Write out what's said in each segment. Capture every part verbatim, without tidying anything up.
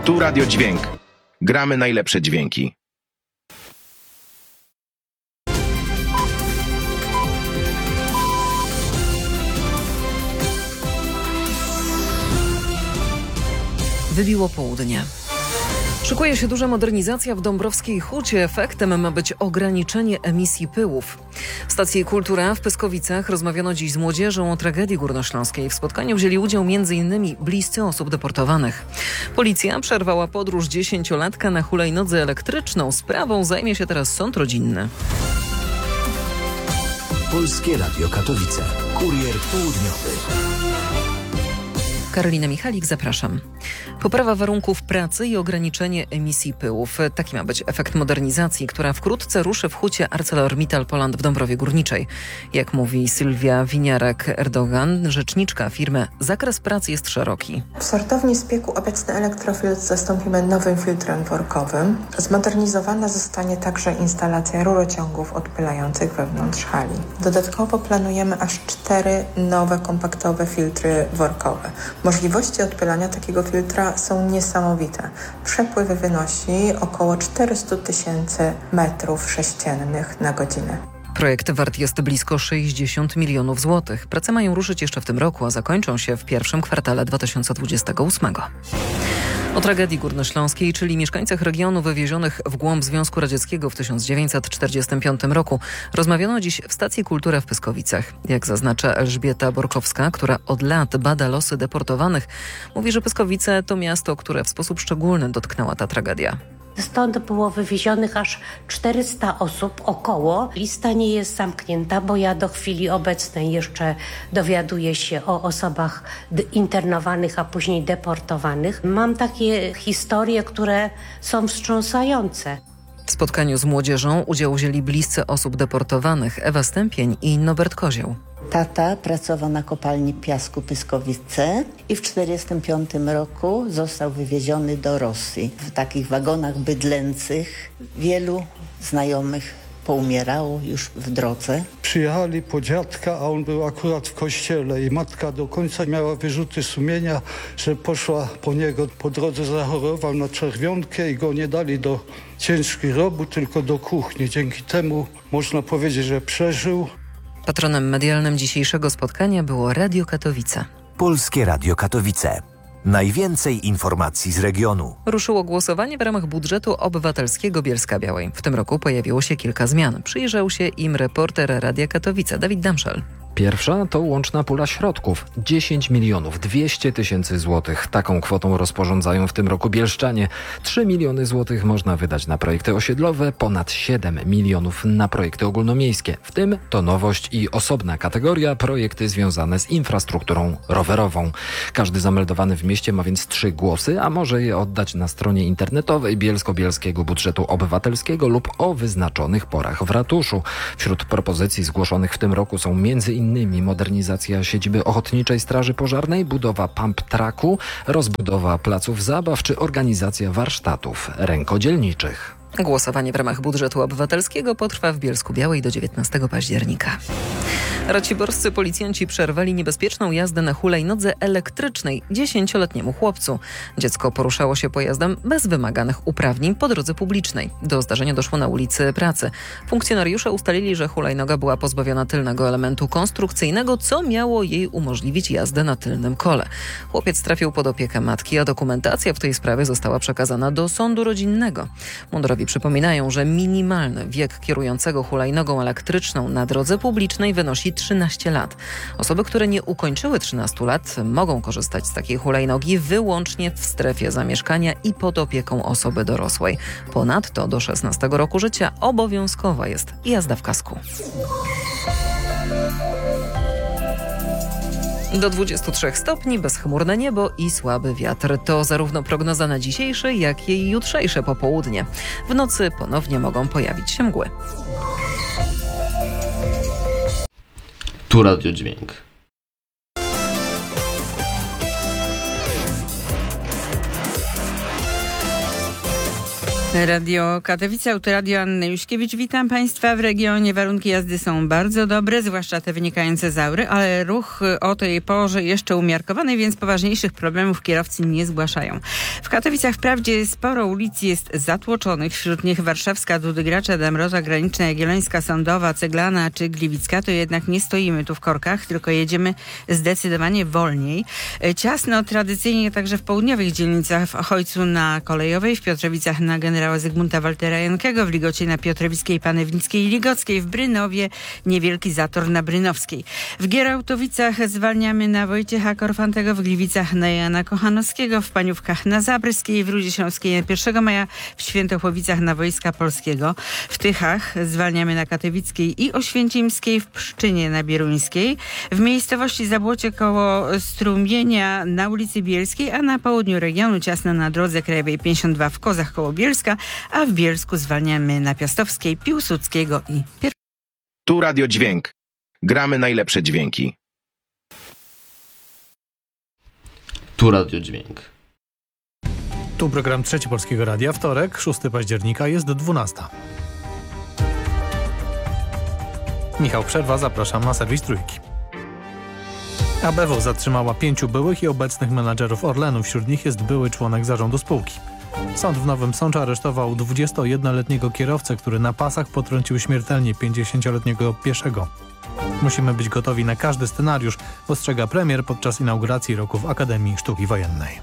Tu Radio Dźwięk. Gramy najlepsze dźwięki. Wybiło południe. Szykuje się duża modernizacja w Dąbrowskiej Hucie. Efektem ma być ograniczenie emisji pyłów. W stacji Kultura w Pyskowicach rozmawiano dziś z młodzieżą o tragedii górnośląskiej. W spotkaniu wzięli udział między innymi bliscy osób deportowanych. Policja przerwała podróż dziesięciolatka na hulajnodze elektryczną. Sprawą zajmie się teraz sąd rodzinny. Polskie Radio Katowice. Kurier południowy. Karolina Michalik, zapraszam. Poprawa warunków pracy i ograniczenie emisji pyłów. Taki ma być efekt modernizacji, która wkrótce ruszy w hucie ArcelorMittal Poland w Dąbrowie Górniczej. Jak mówi Sylwia Winiarek-Erdogan, rzeczniczka firmy, zakres pracy jest szeroki. W sortowni z Pieku obecny elektrofiltr zastąpimy nowym filtrem workowym. Zmodernizowana zostanie także instalacja rurociągów odpylających wewnątrz hali. Dodatkowo planujemy aż cztery nowe kompaktowe filtry workowe. Możliwości odpylania takiego filtra są niesamowite. Przepływ wynosi około czterysta tysięcy metrów sześciennych na godzinę. Projekt wart jest blisko sześćdziesiąt milionów złotych. Prace mają ruszyć jeszcze w tym roku, a zakończą się w pierwszym kwartale dwa tysiące dwudziestego ósmego. O tragedii górnośląskiej, czyli mieszkańcach regionu wywiezionych w głąb Związku Radzieckiego w tysiąc dziewięćset czterdziestym piątym roku, rozmawiano dziś w stacji Kultura w Pyskowicach. Jak zaznacza Elżbieta Borkowska, która od lat bada losy deportowanych, mówi, że Pyskowice to miasto, które w sposób szczególny dotknęła ta tragedia. Stąd było wywiezionych aż czterysta osób około. Lista nie jest zamknięta, bo ja do chwili obecnej jeszcze dowiaduję się o osobach internowanych, a później deportowanych. Mam takie historie, które są wstrząsające. W spotkaniu z młodzieżą udział wzięli bliscy osób deportowanych Ewa Stępień i Nobert Kozioł. Tata pracował na kopalni piasku Pyskowice i w czterdziestym piątym roku został wywieziony do Rosji. W takich wagonach bydlęcych wielu znajomych poumierało już w drodze. Przyjechali po dziadka, a on był akurat w kościele i matka do końca miała wyrzuty sumienia, że poszła po niego. Po drodze zachorował na czerwionkę i go nie dali do ciężkiej roboty, tylko do kuchni. Dzięki temu można powiedzieć, że przeżył. Patronem medialnym dzisiejszego spotkania było Radio Katowice. Polskie Radio Katowice. Najwięcej informacji z regionu. Ruszyło głosowanie w ramach budżetu obywatelskiego Bielska-Białej. W tym roku pojawiło się kilka zmian. Przyjrzał się im reporter Radia Katowice Dawid Damszel. Pierwsza to łączna pula środków. dziesięć milionów dwieście tysięcy złotych. Taką kwotą rozporządzają w tym roku bielszczanie. trzy miliony złotych można wydać na projekty osiedlowe, ponad siedem milionów na projekty ogólnomiejskie. W tym to nowość i osobna kategoria projekty związane z infrastrukturą rowerową. Każdy zameldowany w mieście ma więc trzy głosy, a może je oddać na stronie internetowej Bielsko-Bielskiego Budżetu Obywatelskiego lub o wyznaczonych porach w ratuszu. Wśród propozycji zgłoszonych w tym roku są między innymi modernizacja siedziby Ochotniczej Straży Pożarnej, budowa pump tracku, rozbudowa placów zabaw czy organizacja warsztatów rękodzielniczych. Głosowanie w ramach budżetu obywatelskiego potrwa w Bielsku-Białej do dziewiętnastego października. Raciborscy policjanci przerwali niebezpieczną jazdę na hulajnodze elektrycznej dziesięcioletniemu chłopcu. Dziecko poruszało się pojazdem bez wymaganych uprawnień po drodze publicznej. Do zdarzenia doszło na ulicy Pracy. Funkcjonariusze ustalili, że hulajnoga była pozbawiona tylnego elementu konstrukcyjnego, co miało jej umożliwić jazdę na tylnym kole. Chłopiec trafił pod opiekę matki, a dokumentacja w tej sprawie została przekazana do sądu rodzinnego. Mundurowi przypominają, że minimalny wiek kierującego hulajnogą elektryczną na drodze publicznej wynosi trzynaście lat. Osoby, które nie ukończyły trzynastu lat, mogą korzystać z takiej hulajnogi wyłącznie w strefie zamieszkania i pod opieką osoby dorosłej. Ponadto do szesnastego roku życia obowiązkowa jest jazda w kasku. Do dwudziestu trzech stopni, bezchmurne niebo i słaby wiatr. To zarówno prognoza na dzisiejsze, jak i jutrzejsze popołudnie. W nocy ponownie mogą pojawić się mgły. Tu Radio Dźwięk. Radio Katowice, Autoradio Anny Juśkiewicz. Witam Państwa. W regionie warunki jazdy są bardzo dobre, zwłaszcza te wynikające z Aury, ale ruch o tej porze jeszcze umiarkowany, więc poważniejszych problemów kierowcy nie zgłaszają. W Katowicach wprawdzie sporo ulic jest zatłoczonych, wśród nich Warszawska, Dudy-Gracza, Dąbrowa Graniczna, Jagiellońska, Sądowa, Ceglana czy Gliwicka, to jednak nie stoimy tu w korkach, tylko jedziemy zdecydowanie wolniej. Ciasno tradycyjnie także w południowych dzielnicach, w Ochojcu na Kolejowej, w Piotrowicach na Generała Zygmunta Waltera Jankego, w Ligocie na Piotrowickiej, Panewnickiej i Ligockiej, w Brynowie niewielki zator na Brynowskiej. W Gierałtowicach zwalniamy na Wojciecha Korfantego, w Gliwicach na Jana Kochanowskiego, w Paniówkach na Zabrskiej, w Rudzie Śląskiej na pierwszego maja, w Świętochłowicach na Wojska Polskiego. W Tychach zwalniamy na Katowickiej i Oświęcimskiej, w Pszczynie na Bieruńskiej, w miejscowości Zabłocie koło Strumienia na ulicy Bielskiej, a na południu regionu ciasno na drodze krajowej pięćdziesiąt dwa w Kozach koło Bielska, a w Bielsku zwalniamy na Piastowskiej, Piłsudskiego i Pier... Tu Radio Dźwięk. Gramy najlepsze dźwięki. Tu Radio Dźwięk. Tu program Trzeci Polskiego Radia. Wtorek, szóstego października, jest dwunasta. Michał Przerwa, zapraszam na serwis Trójki. A B W zatrzymała pięciu byłych i obecnych menadżerów Orlenu. Wśród nich jest były członek zarządu spółki. Sąd w Nowym Sączu aresztował dwudziestojednoletniego kierowcę, który na pasach potrącił śmiertelnie pięćdziesięcioletniego pieszego. Musimy być gotowi na każdy scenariusz, ostrzega premier podczas inauguracji roku w Akademii Sztuki Wojennej.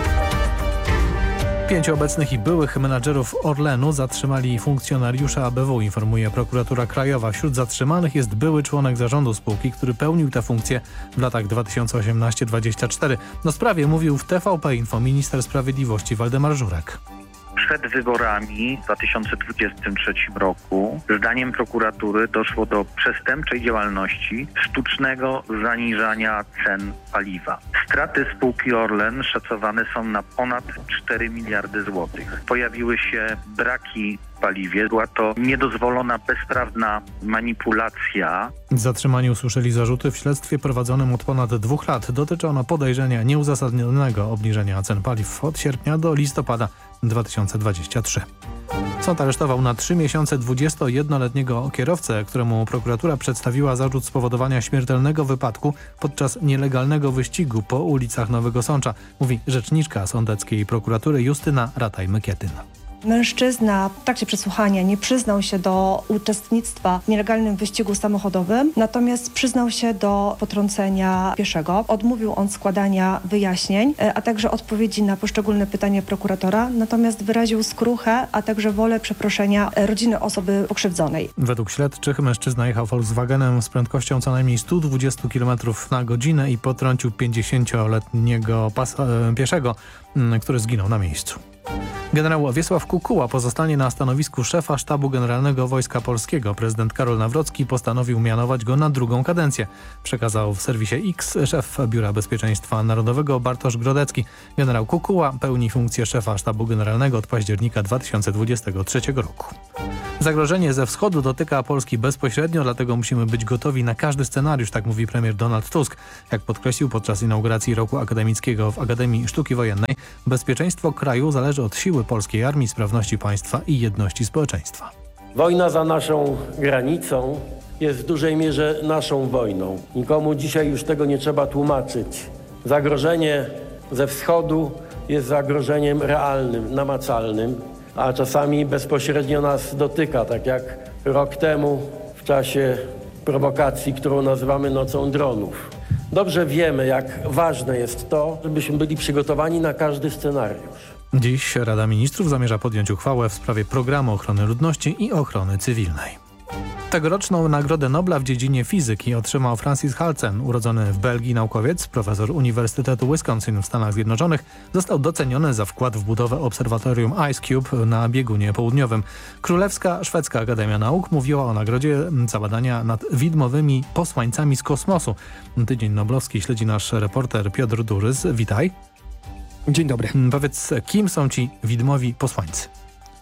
Pięciu obecnych i byłych menadżerów Orlenu zatrzymali funkcjonariusze A B W, informuje prokuratura krajowa. Wśród zatrzymanych jest były członek zarządu spółki, który pełnił tę funkcję w latach dwa tysiące osiemnasty do dwudziestego czwartego. O sprawie mówił w T V P Info minister sprawiedliwości Waldemar Żurek. Przed wyborami w dwa tysiące dwudziestym trzecim roku zdaniem prokuratury doszło do przestępczej działalności sztucznego zaniżania cen paliwa. Straty spółki Orlen szacowane są na ponad cztery miliardy złotych. Pojawiły się braki w paliwie. Była to niedozwolona, bezprawna manipulacja. Zatrzymani usłyszeli zarzuty w śledztwie prowadzonym od ponad dwóch lat. Dotyczy ono podejrzenia nieuzasadnionego obniżenia cen paliw od sierpnia do listopada dwa tysiące dwudziestego trzeciego. Sąd aresztował na trzy miesiące dwudziestojednoletniego kierowcę, któremu prokuratura przedstawiła zarzut spowodowania śmiertelnego wypadku podczas nielegalnego wyścigu po ulicach Nowego Sącza, mówi rzeczniczka sądeckiej prokuratury Justyna Rataj-Mykietyn. Mężczyzna w trakcie przesłuchania nie przyznał się do uczestnictwa w nielegalnym wyścigu samochodowym, natomiast przyznał się do potrącenia pieszego. Odmówił on składania wyjaśnień, a także odpowiedzi na poszczególne pytania prokuratora, natomiast wyraził skruchę, a także wolę przeproszenia rodziny osoby pokrzywdzonej. Według śledczych mężczyzna jechał Volkswagenem z prędkością co najmniej sto dwadzieścia kilometrów na godzinę i potrącił pięćdziesięcioletniego pas- pieszego, który zginął na miejscu. Generał Wiesław Kukuła pozostanie na stanowisku szefa Sztabu Generalnego Wojska Polskiego. Prezydent Karol Nawrocki postanowił mianować go na drugą kadencję. Przekazał w serwisie X szef Biura Bezpieczeństwa Narodowego Bartosz Grodecki. Generał Kukuła pełni funkcję szefa Sztabu Generalnego od października dwa tysiące dwudziestego trzeciego roku. Zagrożenie ze wschodu dotyka Polski bezpośrednio, dlatego musimy być gotowi na każdy scenariusz, tak mówi premier Donald Tusk. Jak podkreślił podczas inauguracji roku akademickiego w Akademii Sztuki Wojennej, bezpieczeństwo kraju zależy od siły polskiej armii, sprawności państwa i jedności społeczeństwa. Wojna za naszą granicą jest w dużej mierze naszą wojną. Nikomu dzisiaj już tego nie trzeba tłumaczyć. Zagrożenie ze wschodu jest zagrożeniem realnym, namacalnym, a czasami bezpośrednio nas dotyka, tak jak rok temu w czasie prowokacji, którą nazywamy nocą dronów. Dobrze wiemy, jak ważne jest to, żebyśmy byli przygotowani na każdy scenariusz. Dziś Rada Ministrów zamierza podjąć uchwałę w sprawie programu ochrony ludności i ochrony cywilnej. Tegoroczną Nagrodę Nobla w dziedzinie fizyki otrzymał Francis Halcen. Urodzony w Belgii naukowiec, profesor Uniwersytetu Wisconsin w Stanach Zjednoczonych, został doceniony za wkład w budowę obserwatorium IceCube na biegunie południowym. Królewska Szwedzka Akademia Nauk mówiła o nagrodzie za badania nad widmowymi posłańcami z kosmosu. Tydzień Noblowski śledzi nasz reporter Piotr Durys. Witaj. Dzień dobry. Powiedz, kim są ci widmowi posłańcy?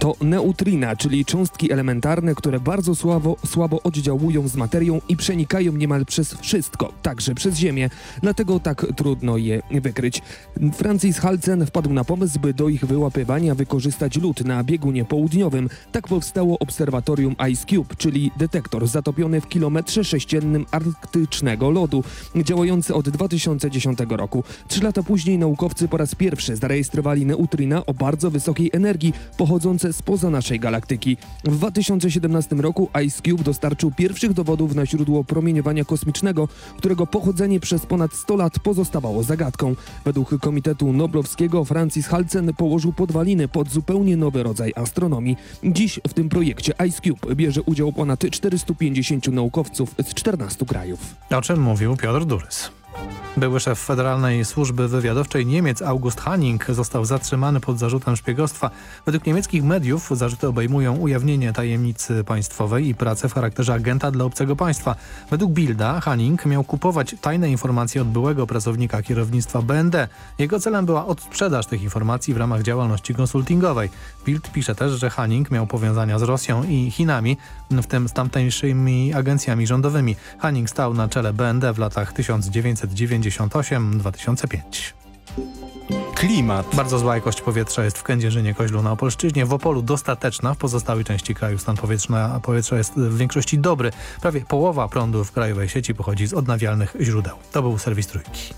To neutrina, czyli cząstki elementarne, które bardzo słabo, słabo oddziałują z materią i przenikają niemal przez wszystko, także przez Ziemię. Dlatego tak trudno je wykryć. Francis Halcen wpadł na pomysł, by do ich wyłapywania wykorzystać lód na biegunie południowym. Tak powstało obserwatorium Ice Cube, czyli detektor zatopiony w kilometrze sześciennym arktycznego lodu, działający od dwa tysiące dziesiątego roku. Trzy lata później naukowcy po raz pierwszy zarejestrowali neutrina o bardzo wysokiej energii, pochodzące spoza naszej galaktyki. W dwa tysiące siedemnastym roku Ice Cube dostarczył pierwszych dowodów na źródło promieniowania kosmicznego, którego pochodzenie przez ponad sto lat pozostawało zagadką. Według Komitetu Noblowskiego Francis Halcen położył podwaliny pod zupełnie nowy rodzaj astronomii. Dziś w tym projekcie Ice Cube bierze udział ponad czterystu pięćdziesięciu naukowców z czternastu krajów. O czym mówił Piotr Durys. Były szef Federalnej Służby Wywiadowczej Niemiec August Hanning został zatrzymany pod zarzutem szpiegostwa. Według niemieckich mediów zarzuty obejmują ujawnienie tajemnicy państwowej i pracę w charakterze agenta dla obcego państwa. Według Bilda Hanning miał kupować tajne informacje od byłego pracownika kierownictwa B N D. Jego celem była odsprzedaż tych informacji w ramach działalności konsultingowej. Bild pisze też, że Hanning miał powiązania z Rosją i Chinami, w tym z tamtejszymi agencjami rządowymi. Hanning stał na czele B N D w latach tysiąc dziewięćset dziewięćdziesiątym ósmym do dwa tysiące piątego. Klimat. Bardzo zła jakość powietrza jest w Kędzierzynie-Koźlu na Opolszczyźnie. W Opolu dostateczna, w pozostałej części kraju stan powietrza, powietrza jest w większości dobry. Prawie połowa prądu w krajowej sieci pochodzi z odnawialnych źródeł. To był serwis Trójki.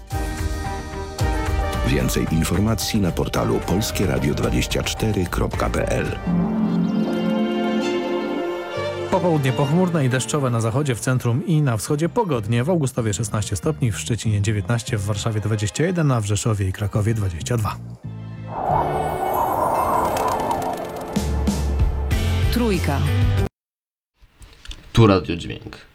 Więcej informacji na portalu polskie radio dwadzieścia cztery kropka p l. Popołudnie pochmurne i deszczowe na zachodzie, w centrum i na wschodzie pogodnie. W Augustowie szesnaście stopni, w Szczecinie dziewiętnaście, w Warszawie dwadzieścia jeden, a w Rzeszowie i Krakowie dwadzieścia dwa. Trójka. Tu Radio Dźwięk.